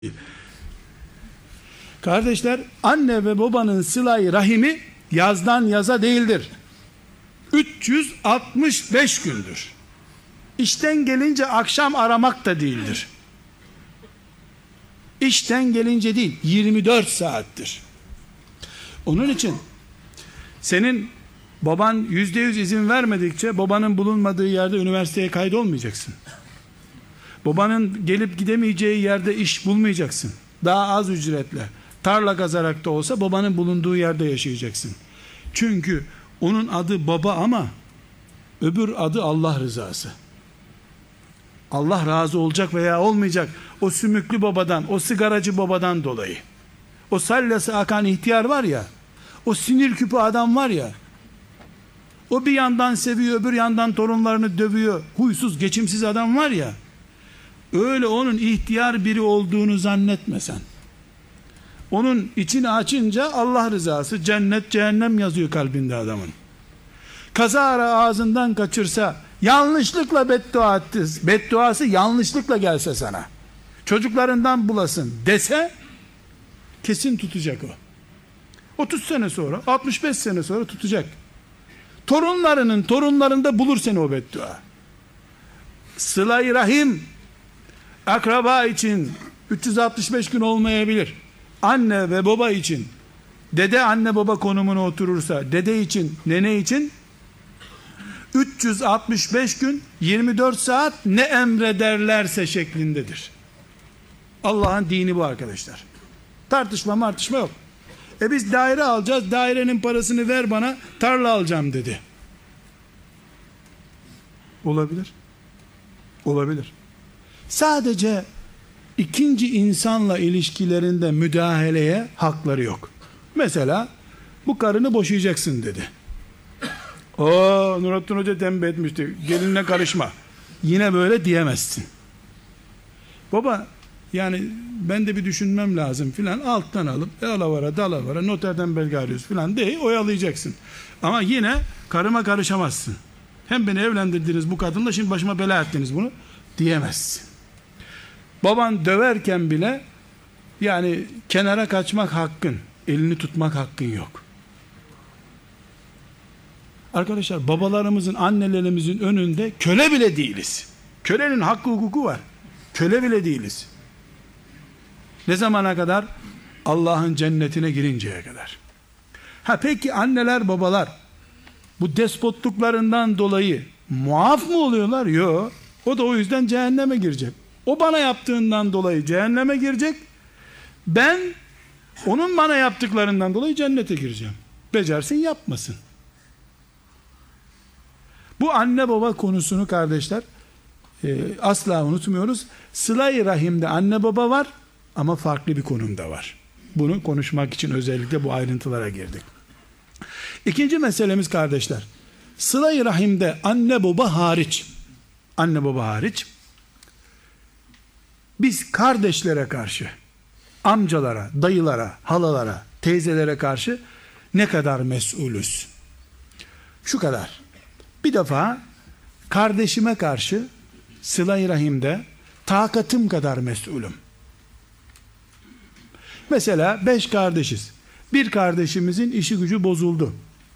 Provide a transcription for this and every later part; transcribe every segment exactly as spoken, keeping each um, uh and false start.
Kardeşler, anne ve babanın sıla-i rahimi yazdan yaza değildir. üç yüz altmış beş gündür. İşten gelince akşam aramak da değildir. İşten gelince değil, yirmi dört saattir. Onun için senin baban yüzde yüz izin vermedikçe babanın bulunmadığı yerde üniversiteye kaydolmayacaksın. Babanın gelip gidemeyeceği yerde iş bulmayacaksın. Daha az ücretle, tarla kazarak da olsa babanın bulunduğu yerde yaşayacaksın. Çünkü onun adı baba ama öbür adı Allah rızası. Allah razı olacak veya olmayacak o sümüklü babadan, o sigaracı babadan dolayı. O sallası akan ihtiyar var ya, o sinir küpü adam var ya, o bir yandan seviyor, öbür yandan torunlarını dövüyor, huysuz, geçimsiz adam var ya, öyle onun ihtiyar biri olduğunu zannetme sen. Onun içini açınca Allah rızası, cennet, cehennem yazıyor kalbinde adamın. Kazara ağzından kaçırsa, yanlışlıkla beddua etti, bedduası yanlışlıkla gelse sana, çocuklarından bulasın dese, kesin tutacak o. otuz sene sonra, altmış beş sene sonra tutacak. Torunlarının torunlarında bulur seni o beddua. Sıla-i rahim, akraba için üç yüz altmış beş gün olmayabilir. Anne ve baba için, dede anne baba konumuna oturursa, dede için, nene için üç yüz altmış beş gün, yirmi dört saat ne emrederlerse şeklindedir. Allah'ın dini bu arkadaşlar. Tartışma martışma yok. E biz daire alacağız, dairenin parasını ver bana, tarla alacağım dedi. Olabilir. Olabilir. Sadece ikinci insanla ilişkilerinde müdahaleye hakları yok. Mesela bu karını boşayacaksın dedi. O Nurattin Hoca tembih etmişti. Gelinine karışma. Yine böyle diyemezsin. Baba yani ben de bir düşünmem lazım filan, alttan alıp e, alavara dalavara noterden belge arıyoruz filan diye oyalayacaksın. Ama yine karıma karışamazsın. Hem beni evlendirdiniz bu kadınla, şimdi başıma bela ettiniz bunu diyemezsin. Baban döverken bile yani kenara kaçmak hakkın, elini tutmak hakkın yok. Arkadaşlar, babalarımızın, annelerimizin önünde köle bile değiliz. Kölenin hakkı hukuku var. Köle bile değiliz. Ne zamana kadar? Allah'ın cennetine girinceye kadar. Ha peki anneler babalar bu despotluklarından dolayı muaf mı oluyorlar? Yok. O da o yüzden cehenneme girecek. O bana yaptığından dolayı cehenneme girecek. Ben onun bana yaptıklarından dolayı cennete gireceğim. Becersin yapmasın. Bu anne baba konusunu kardeşler e, asla unutmuyoruz. Sıla-i rahimde anne baba var ama farklı bir konumda var. Bunu konuşmak için özellikle bu ayrıntılara girdik. İkinci meselemiz kardeşler, sıla-i rahimde anne baba hariç, anne baba hariç, biz kardeşlere karşı, amcalara, dayılara, halalara, teyzelere karşı ne kadar mesulüz? Şu kadar. Bir defa kardeşime karşı sıla-i rahimde takatım kadar mesulüm. Mesela beş kardeşiz. Bir kardeşimizin işi gücü bozuldu.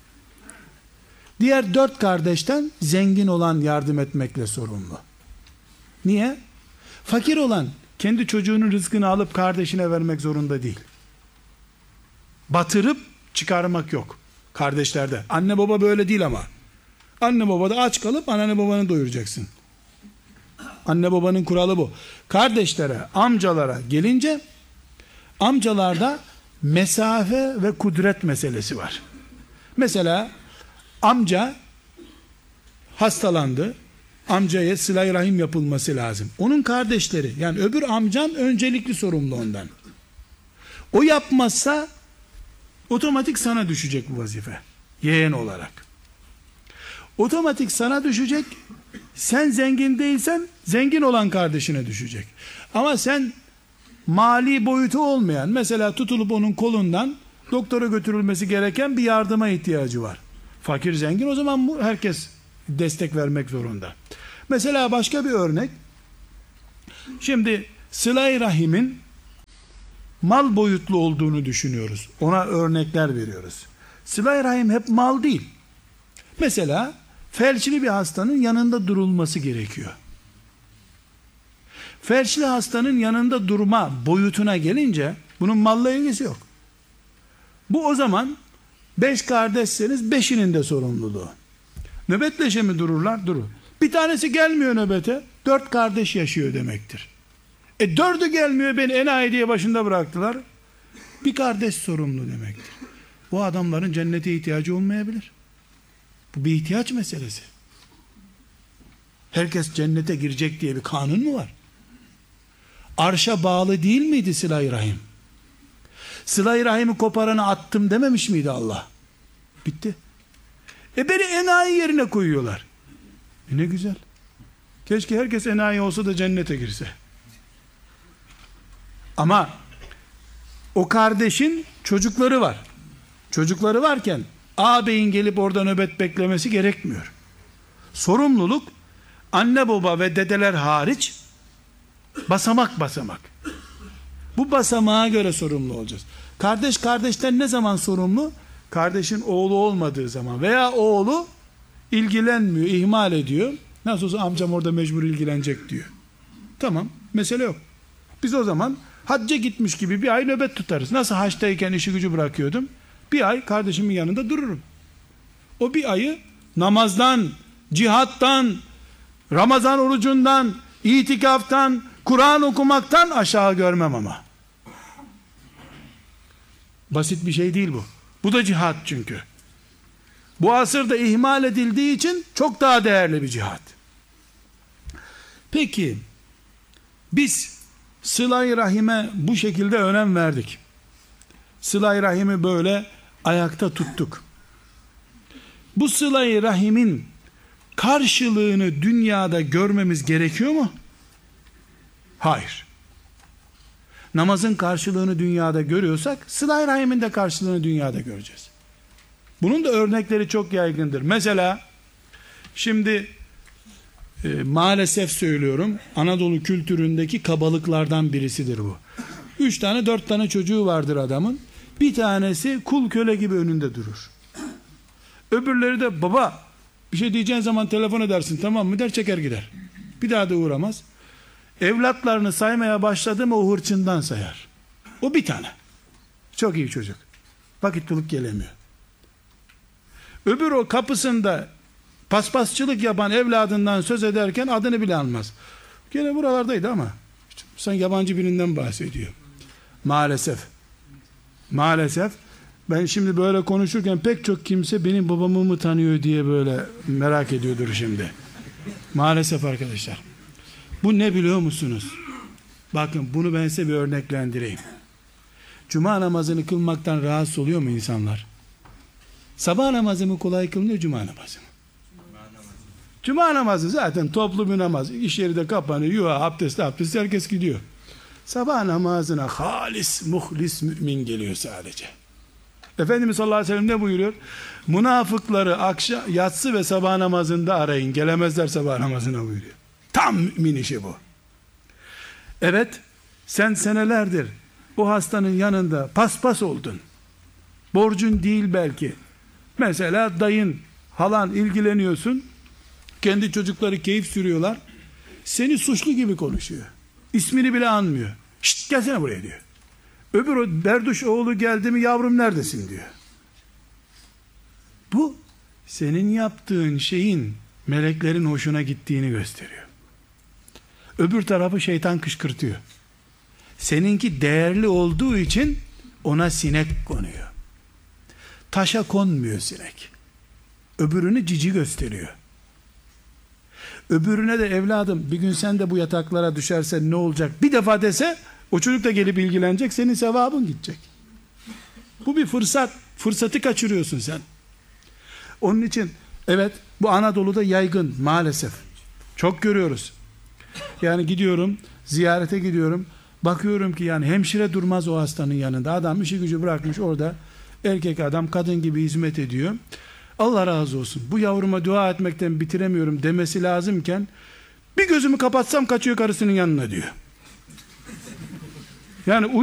Diğer dört kardeşten zengin olan yardım etmekle sorumlu. Niye? Fakir olan kendi çocuğunun rızkını alıp kardeşine vermek zorunda değil. Batırıp çıkarmak yok kardeşlerde. Anne baba böyle değil ama. Anne baba da aç kalıp anne babanı doyuracaksın. Anne babanın kuralı bu. Kardeşlere, amcalara gelince, amcalarda mesafe ve kudret meselesi var. Mesela amca hastalandı. Amcaya sıla-i rahim yapılması lazım. Onun kardeşleri, yani öbür amcan öncelikli sorumlu ondan. O yapmazsa otomatik sana düşecek bu vazife. Yeğen olarak. Otomatik sana düşecek. Sen zengin değilsen zengin olan kardeşine düşecek. Ama sen mali boyutu olmayan, mesela tutulup onun kolundan doktora götürülmesi gereken bir yardıma ihtiyacı var. Fakir zengin, o zaman bu herkes destek vermek zorunda. Mesela başka bir örnek. Şimdi sıla-i rahimin mal boyutlu olduğunu düşünüyoruz. Ona örnekler veriyoruz. Sıla-i Rahim hep mal değil. Mesela felçli bir hastanın yanında durulması gerekiyor. Felçli hastanın yanında durma boyutuna gelince bunun malla ilgisi yok. Bu o zaman beş kardeşseniz beşinin de sorumluluğu. Nöbetleşe mi dururlar? Durur. Bir tanesi gelmiyor nöbete, dört kardeş yaşıyor demektir. E dördü gelmiyor, beni enayi diye başında bıraktılar. Bir kardeş sorumlu demektir. O adamların cennete ihtiyacı olmayabilir. Bu bir ihtiyaç meselesi. Herkes cennete girecek diye bir kanun mu var? Arşa bağlı değil miydi Sıla-i Rahim? Sıla-i Rahim'i koparanı attım dememiş miydi Allah? Bitti. E beni enayi yerine koyuyorlar. E ne güzel. Keşke herkes enayi olsa da cennete girse. Ama o kardeşin çocukları var. Çocukları varken ağabeyin gelip orada nöbet beklemesi gerekmiyor. Sorumluluk anne baba ve dedeler hariç basamak basamak. Bu basamağa göre sorumlu olacağız. Kardeş kardeşten ne zaman sorumlu? Kardeşin oğlu olmadığı zaman veya oğlu ilgilenmiyor, ihmal ediyor. Nasıl olsa amcam orada mecbur ilgilenecek diyor. Tamam, mesele yok. Biz o zaman hacca gitmiş gibi bir ay nöbet tutarız. Nasıl haçtayken işi gücü bırakıyordum? Bir ay kardeşimin yanında dururum. O bir ayı namazdan, cihattan, Ramazan orucundan, itikaftan, Kur'an okumaktan aşağı görmem ama. Basit bir şey değil bu. Bu da cihat çünkü. Bu asırda ihmal edildiği için çok daha değerli bir cihat. Peki, biz Sıla-i Rahim'e bu şekilde önem verdik. Sıla-i Rahim'i böyle ayakta tuttuk. Bu Sıla-i Rahim'in karşılığını dünyada görmemiz gerekiyor mu? Hayır. Namazın karşılığını dünyada görüyorsak, Sıla-i Rahim'in de karşılığını dünyada göreceğiz. Bunun da örnekleri çok yaygındır. Mesela, şimdi e, maalesef söylüyorum, Anadolu kültüründeki kabalıklardan birisidir bu. Üç tane, dört tane çocuğu vardır adamın. Bir tanesi kul köle gibi önünde durur. Öbürleri de baba, bir şey diyeceğin zaman telefon edersin, tamam mı der, çeker gider. Bir daha da uğramaz. Evlatlarını saymaya başladı mı o hırçından sayar. O bir tane. Çok iyi çocuk. Vakit bulup gelemiyor. Öbür o kapısında paspasçılık yapan evladından söz ederken adını bile almaz. Gene buralardaydı ama sen yabancı birinden bahsediyor. Maalesef. Maalesef. Ben şimdi böyle konuşurken pek çok kimse benim babamı mı tanıyor diye böyle merak ediyordur şimdi. Maalesef arkadaşlar. Bu ne biliyor musunuz? Bakın bunu ben size bir örneklendireyim. Cuma namazını kılmaktan rahatsız oluyor mu insanlar? Sabah namazı mı kolay kılınıyor, cuma namazı mı? Cuma namazı zaten toplu bir namaz. İş yeri de kapanıyor. Yuva, abdest, abdest herkes gidiyor. Sabah namazına halis, muhlis mümin geliyor sadece. Efendimiz sallallahu aleyhi ve sellem ne buyuruyor? Münafıkları akşam, yatsı ve sabah namazında arayın. Gelemezler sabah namazına buyuruyor. Tam mümin işi bu. Evet, sen senelerdir o hastanın yanında paspas oldun. Borcun değil belki. Mesela dayın, halan ilgileniyorsun. Kendi çocukları keyif sürüyorlar. Seni suçlu gibi konuşuyor. İsmini bile anmıyor. Şşt gelsene buraya diyor. Öbür o berduş oğlu geldi mi yavrum neredesin diyor. Bu senin yaptığın şeyin meleklerin hoşuna gittiğini gösteriyor. Öbür tarafı şeytan kışkırtıyor. Seninki değerli olduğu için ona sinek konuyor. Taşa konmuyor sinek. Öbürünü cici gösteriyor. Öbürüne de evladım bir gün sen de bu yataklara düşersen ne olacak bir defa dese o çocuk da gelip ilgilenecek, senin sevabın gidecek. Bu bir fırsat. Fırsatı kaçırıyorsun sen. Onun için evet bu Anadolu'da yaygın maalesef. Çok görüyoruz. Yani gidiyorum, ziyarete gidiyorum. Bakıyorum ki yani hemşire durmaz o hastanın yanında. Adam işi gücü bırakmış orada. Erkek adam kadın gibi hizmet ediyor. Allah razı olsun. Bu yavruma dua etmekten bitiremiyorum demesi lazımken bir gözümü kapatsam kaçıyor karısının yanına diyor. Yani